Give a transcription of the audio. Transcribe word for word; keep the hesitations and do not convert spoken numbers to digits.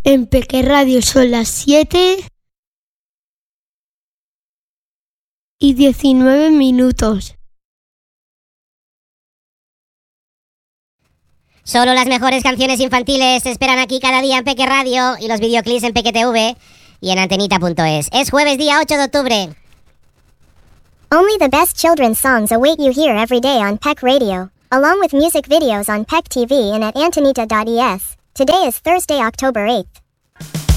En Peque Radio son las siete y diecinueve minutos. Solo las mejores canciones infantiles se esperan aquí cada día en Peque Radio y los videoclips en Peque T V y en antenita punto es. Es jueves día ocho de octubre. Only the best children's songs await you here every day on Peck Radio, along with music videos on Peck T V and at antenita dot e s. Today is Thursday, October eighth.